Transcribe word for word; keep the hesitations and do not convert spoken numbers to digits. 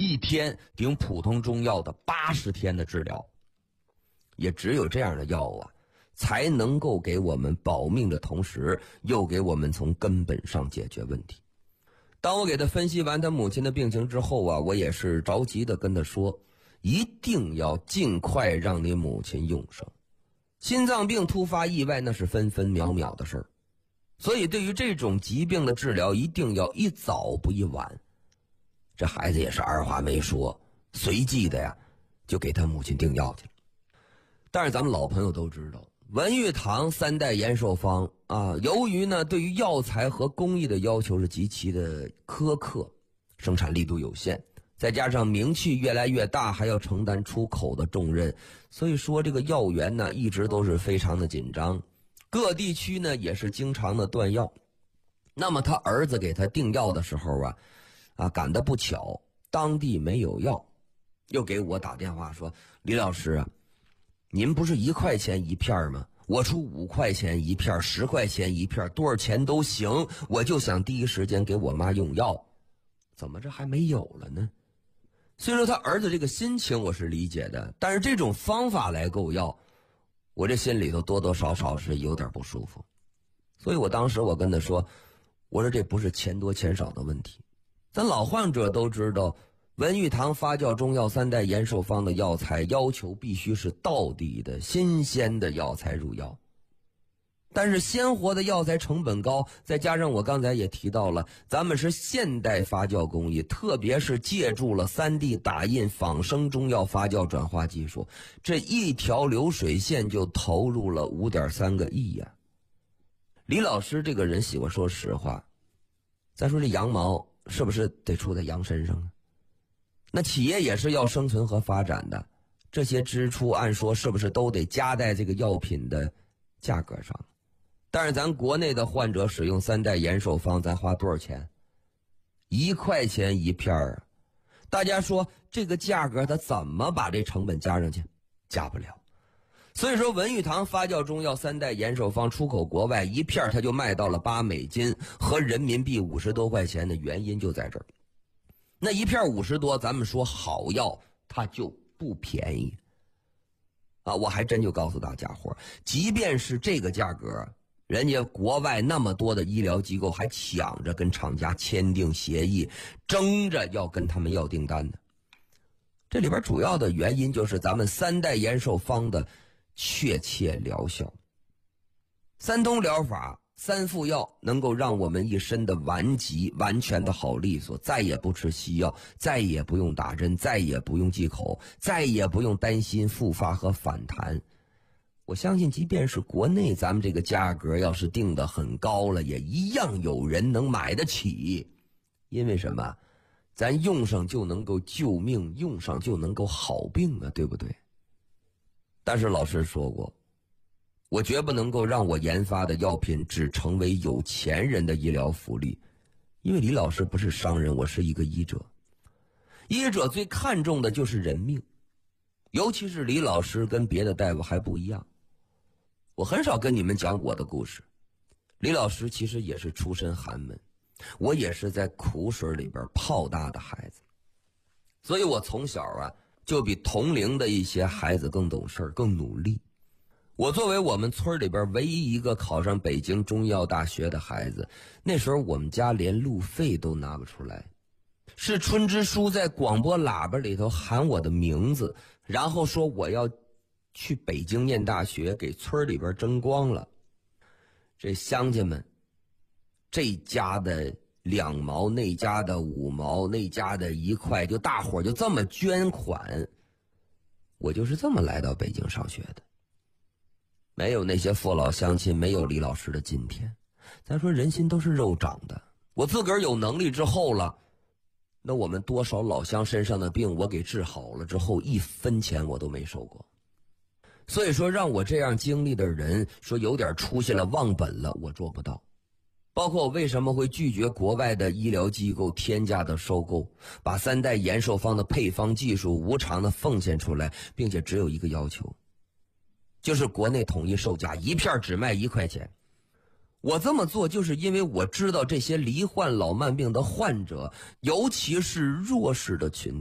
一天顶普通中药的八十天的治疗。也只有这样的药啊，才能够给我们保命的同时，又给我们从根本上解决问题。当我给他分析完他母亲的病情之后啊，我也是着急的跟他说，一定要尽快让你母亲用上。心脏病突发意外那是分分秒秒的事儿，所以对于这种疾病的治疗一定要一早不一晚。这孩子也是二话没说，随即的呀就给他母亲订药去了。但是咱们老朋友都知道，文玉堂三代延寿方啊，由于呢对于药材和工艺的要求是极其的苛刻，生产力度有限，再加上名气越来越大，还要承担出口的重任，所以说这个药源呢一直都是非常的紧张，各地区呢也是经常的断药。那么他儿子给他订药的时候啊啊赶得不巧，当地没有药，又给我打电话说，李老师啊，您不是一块钱一片吗？我出五块钱一片，十块钱一片，多少钱都行，我就想第一时间给我妈用药，怎么这还没有了呢？虽说他儿子这个心情我是理解的，但是这种方法来购药，我这心里头多多少少是有点不舒服。所以我当时我跟他说，我说这不是钱多钱少的问题，咱老患者都知道，文玉堂发酵中药三代延寿方的药材要求必须是道地的新鲜的药材入药，但是鲜活的药材成本高，再加上我刚才也提到了，咱们是现代发酵工艺，特别是借助了 三 D 打印仿生中药发酵转化技术，这一条流水线就投入了 五点三个亿呀、啊。李老师这个人喜欢说实话，再说这羊毛是不是得出在羊身上啊？那企业也是要生存和发展的，这些支出按说是不是都得加在这个药品的价格上？但是咱国内的患者使用三代延寿方，咱花多少钱？一块钱一片儿。大家说这个价格他怎么把这成本加上去？加不了。所以说文玉堂发酵中药三代延寿方出口国外，一片它就卖到了八美金和人民币五十多块钱的原因就在这儿。那一片五十多，咱们说好药它就不便宜啊！我还真就告诉大家伙，即便是这个价格，人家国外那么多的医疗机构还抢着跟厂家签订协议，争着要跟他们要订单的。这里边主要的原因就是咱们三代延寿方的确切疗效。三通疗法三副药能够让我们一身的顽疾完全的好利索，再也不吃西药，再也不用打针，再也不用忌口，再也不用担心复发和反弹。我相信即便是国内咱们这个价格要是定得很高了，也一样有人能买得起。因为什么？咱用上就能够救命，用上就能够好病啊，对不对？但是老师说过，我绝不能够让我研发的药品只成为有钱人的医疗福利，因为李老师不是商人，我是一个医者。医者最看重的就是人命，尤其是李老师跟别的大夫还不一样。我很少跟你们讲我的故事，李老师其实也是出身寒门，我也是在苦水里边泡大的孩子，所以我从小啊就比同龄的一些孩子更懂事更努力。我作为我们村里边唯一一个考上北京中医药大学的孩子，那时候我们家连路费都拿不出来，是春之书在广播喇叭里头喊我的名字，然后说我要去北京念大学，给村里边争光了。这乡亲们，这家的两毛，那家的五毛，那家的一块，就大伙就这么捐款，我就是这么来到北京上学的。没有那些父老乡亲，没有李老师的今天。咱说人心都是肉长的，我自个儿有能力之后了，那我们多少老乡身上的病我给治好了之后，一分钱我都没收过。所以说让我这样经历的人说有点出息了忘本了，我做不到。包括我为什么会拒绝国外的医疗机构天价的收购，把三代延寿方的配方技术无偿的奉献出来，并且只有一个要求，就是国内统一售价，一片只卖一块钱。我这么做就是因为我知道这些罹患老慢病的患者，尤其是弱势的群体